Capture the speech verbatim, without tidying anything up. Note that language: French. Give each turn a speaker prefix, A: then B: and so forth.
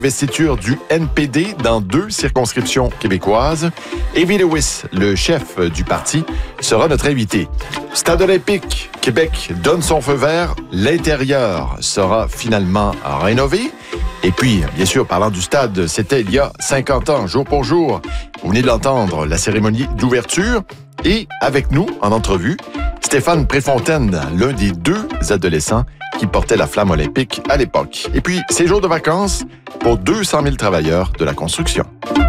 A: Investiture du N P D dans deux circonscriptions québécoises. Evie Lewis, le chef du parti, sera notre invité. Stade olympique, Québec donne son feu vert. L'intérieur sera finalement rénové. Et puis, bien sûr, parlant du stade, c'était il y a cinquante ans, jour pour jour. Vous venez de l'entendre, la cérémonie d'ouverture. Et avec nous, en entrevue, Stéphane Préfontaine, l'un des deux adolescents qui portait la flamme olympique à l'époque. Et puis, séjour de vacances pour deux cent mille travailleurs de la construction.